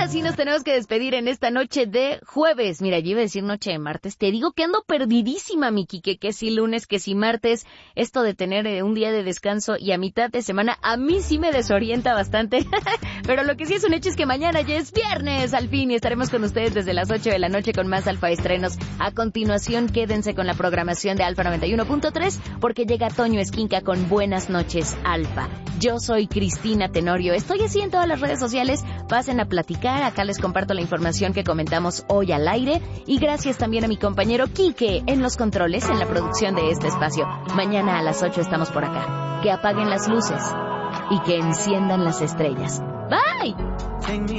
ahora sí nos tenemos que despedir en esta noche de jueves. Mira, yo iba a decir noche de martes. Te digo que ando perdidísima, Miki, que si lunes, que si martes. Esto de tener un día de descanso y a mitad de semana, a mí sí me desorienta bastante. Pero lo que sí es un hecho es que mañana ya es viernes, al fin, y estaremos con ustedes desde las 8 de la noche con más Alfa Estrenos. A continuación, quédense con la programación de Alfa 91.3, porque llega Toño Esquinca con Buenas noches, Alfa. Yo soy Cristina Tenorio. Estoy así en todas las redes sociales. Pasen a platicar. Acá les comparto la información que comentamos hoy al aire. Y gracias también a mi compañero Quique en los controles, en la producción de este espacio. Mañana a las 8 estamos por acá. Que apaguen las luces y que enciendan las estrellas. Bye.